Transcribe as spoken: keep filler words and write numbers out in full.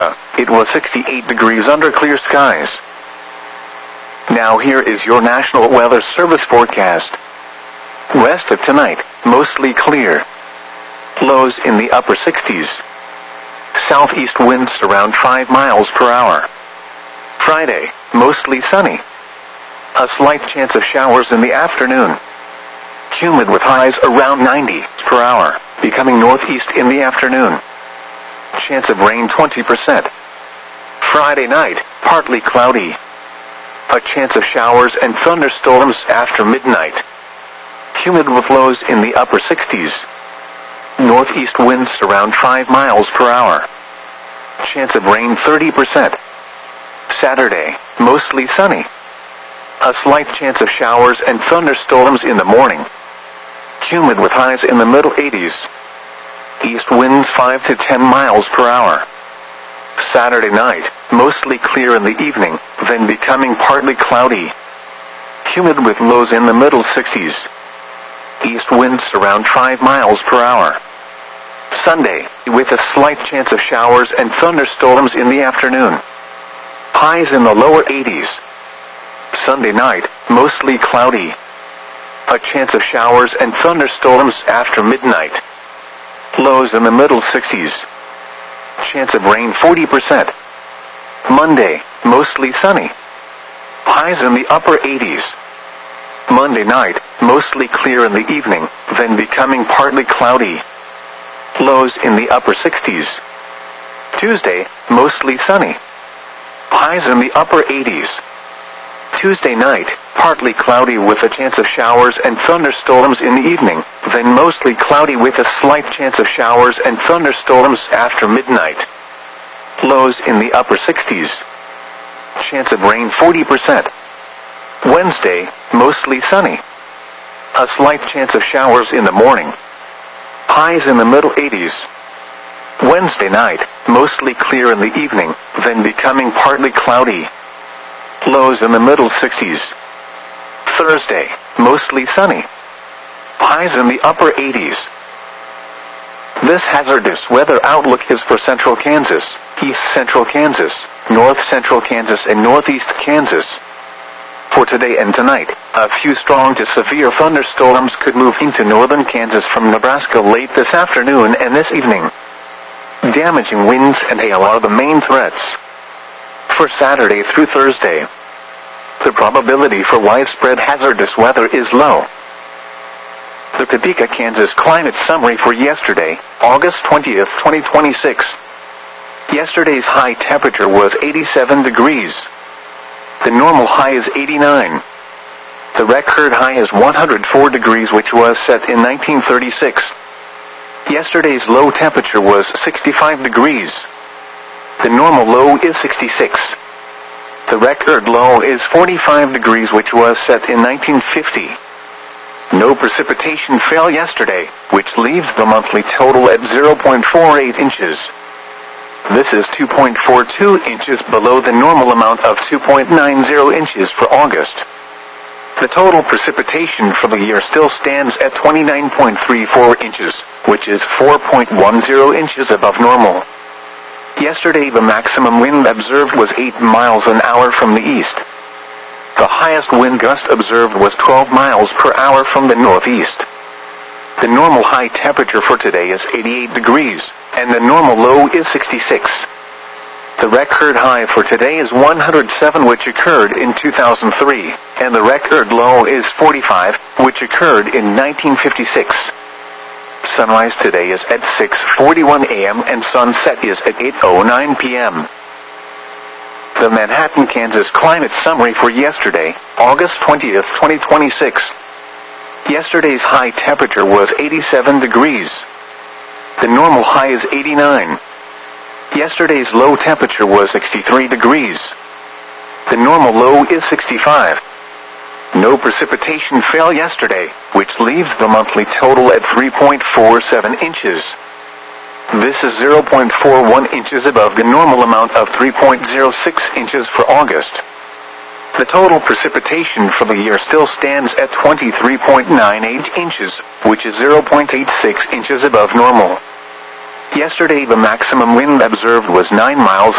It was sixty-eight degrees under clear skies. Now here is your National Weather Service forecast. West of tonight, mostly clear. Lows in the upper sixties. Southeast winds around five miles per hour. Friday, mostly sunny. A slight chance of showers in the afternoon. Humid with highs around ninety per hour, becoming northeast in the afternoon. Chance of rain twenty percent. Friday night, partly cloudy. A chance of showers and thunderstorms after midnight. Humid with lows in the upper sixties. Northeast winds around five miles per hour. Chance of rain thirty percent. Saturday, mostly sunny. A slight chance of showers and thunderstorms in the morning. Humid with highs in the middle eighties. East winds five to ten miles per hour. Saturday night, mostly clear in the evening, then becoming partly cloudy. Humid with lows in the middle sixties. East winds around five miles per hour. Sunday, with a slight chance of showers and thunderstorms in the afternoon. Highs in the lower eighties. Sunday night, mostly cloudy. A chance of showers and thunderstorms after midnight. Lows in the middle sixties. Chance of rain forty percent. Monday, mostly sunny. Highs in the upper eighties. Monday night, mostly clear in the evening, then becoming partly cloudy. Lows in the upper sixties. Tuesday, mostly sunny. Highs in the upper eighties. Tuesday night, partly cloudy with a chance of showers and thunderstorms in the evening, then mostly cloudy with a slight chance of showers and thunderstorms after midnight. Lows in the upper sixties. Chance of rain forty percent. Wednesday, mostly sunny. A slight chance of showers in the morning. Highs in the middle eighties. Wednesday night, mostly clear in the evening, then becoming partly cloudy. Lows in the middle sixties. Thursday, mostly sunny. Highs in the upper eighties. This hazardous weather outlook is for central Kansas, east central Kansas, north central Kansas, and northeast Kansas. For today and tonight, a few strong to severe thunderstorms could move into northern Kansas from Nebraska late this afternoon and this evening. Damaging winds and hail are the main threats. For Saturday through Thursday, the probability for widespread hazardous weather is low. The Topeka, Kansas climate summary for yesterday, August twentieth, twenty twenty-six. Yesterday's high temperature was eighty-seven degrees. The normal high is eighty-nine. The record high is one hundred four degrees, which was set in nineteen thirty-six. Yesterday's low temperature was sixty-five degrees. The normal low is sixty-six. The record low is forty-five degrees, which was set in nineteen fifty. No precipitation fell yesterday, which leaves the monthly total at zero point four eight inches. This is two point four two inches below the normal amount of two point nine zero inches for August. The total precipitation for the year still stands at twenty-nine point three four inches, which is four point one zero inches above normal. Yesterday the maximum wind observed was eight miles an hour from the east. The highest wind gust observed was twelve miles per hour from the northeast. The normal high temperature for today is eighty-eight degrees, and the normal low is sixty-six. The record high for today is one hundred seven, which occurred in two thousand three, and the record low is forty-five, which occurred in nineteen fifty-six. Sunrise today is at six forty-one a m and sunset is at eight oh nine p m The Manhattan, Kansas climate summary for yesterday, August twentieth, twenty twenty-six. Yesterday's high temperature was eighty-seven degrees. The normal high is eighty-nine. Yesterday's low temperature was sixty-three degrees. The normal low is sixty-five. No precipitation fell yesterday, which leaves the monthly total at three point four seven inches. This is zero point four one inches above the normal amount of three point zero six inches for August. The total precipitation for the year still stands at twenty-three point nine eight inches, which is zero point eight six inches above normal. Yesterday the maximum wind observed was nine miles